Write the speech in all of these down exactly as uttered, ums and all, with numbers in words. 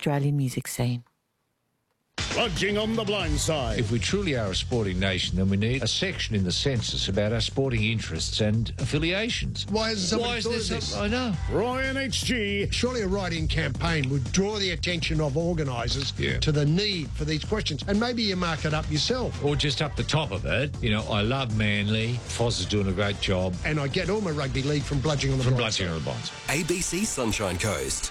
Australian music scene. Lodging on the blind side. If we truly are a sporting nation, then we need a section in the census about our sporting interests and affiliations. Why isn't somebody Why is thought there of some, this? I know. Ryan H G. Surely a write-in campaign would draw the attention of organisers Yeah. to the need for these questions. And maybe you mark it up yourself. Or just up the top of it, you know, I love Manly. Foz is doing a great job. And I get all my rugby league from bludging on the From blind Bludgeon side. on the Bonds. A B C Sunshine Coast.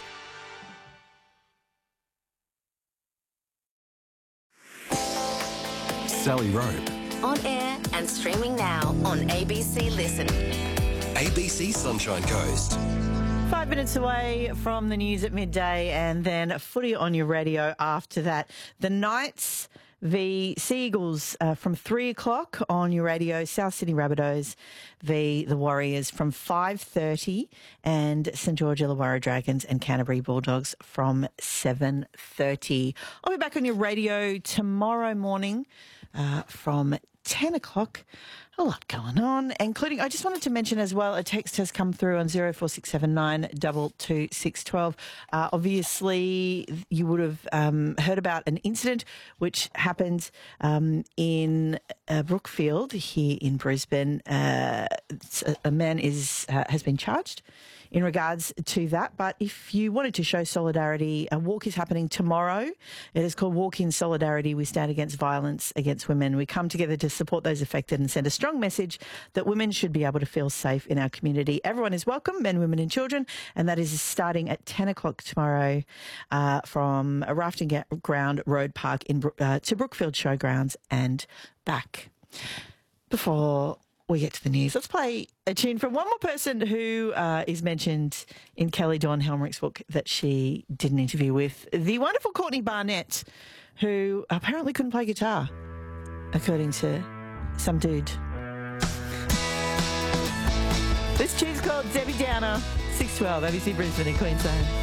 Sally Rope. On air and streaming now on A B C Listen. A B C Sunshine Coast. Five minutes away from the news at midday and then footy on your radio after that. The Knights v Seagulls uh, from three o'clock on your radio. South Sydney Rabbitohs v the Warriors from five thirty and St George Illawarra Dragons and Canterbury Bulldogs from seven thirty. I'll be back on your radio tomorrow morning uh, from ten o'clock. A lot going on, including, I just wanted to mention as well, a text has come through on zero four six seven nine two two six one two. Uh, obviously, you would have um, heard about an incident which happened um, in uh, Brookfield here in Brisbane. Uh, a, a man is uh, has been charged in regards to that. But if you wanted to show solidarity, a walk is happening tomorrow. It is called Walk in Solidarity. We stand against violence against women. We come together to support those affected and send a strong message that women should be able to feel safe in our community. Everyone is welcome, men, women and children, and that is starting at ten o'clock tomorrow uh, from a rafting ga- ground, Road Park in Bro- uh, to Brookfield Showgrounds and back. Before we get to the news, let's play a tune from one more person who uh, is mentioned in Kelly Dawn Helmerich's book that she did an interview with, the wonderful Courtney Barnett, who apparently couldn't play guitar, according to some dude. This tune's called Debbie Downer, six twelve, A B C Brisbane in Queensland.